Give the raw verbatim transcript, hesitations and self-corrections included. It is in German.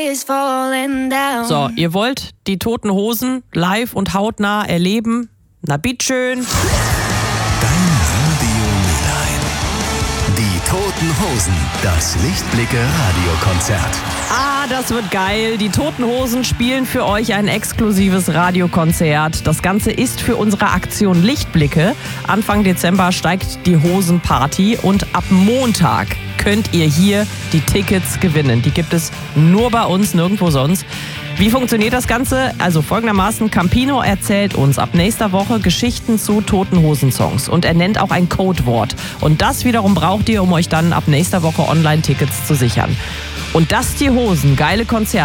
So, ihr wollt die Toten Hosen live und hautnah erleben? Na bitteschön. Dein Radio Mülheim. Die Toten Hosen, das Lichtblicke-Radiokonzert. Ah, das wird geil. Die Toten Hosen spielen für euch ein exklusives Radiokonzert. Das Ganze ist für unsere Aktion Lichtblicke. Anfang Dezember steigt die Hosenparty und ab Montag könnt ihr hier die Tickets gewinnen. Die gibt es nur bei uns, nirgendwo sonst. Wie funktioniert das Ganze? Also folgendermaßen, Campino erzählt uns ab nächster Woche Geschichten zu Toten Hosen-Songs und er nennt auch ein Codewort. Und das wiederum braucht ihr, um euch dann ab nächster Woche Online-Tickets zu sichern. Und das die Hosen, geile Konzerte.